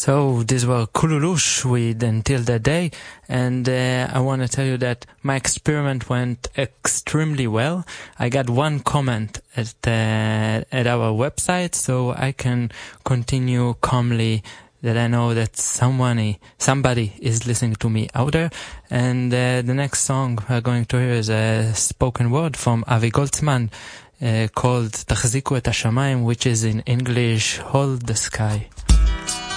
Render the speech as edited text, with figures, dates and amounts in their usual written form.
So these were Kululush with Until That Day, and I want to tell you that my experiment went extremely well. I got one comment at our website, so I can continue calmly that I know that somebody is listening to me out there. And the next song we're going to hear is a spoken word from Avi Goldsman called Tachziku et Hashamayim, which is in English, Hold the Sky.